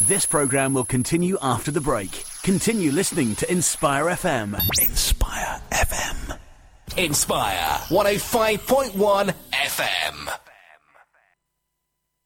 This programme will continue after the break. Continue listening to Inspire FM. Inspire FM. Inspire 105.1 FM.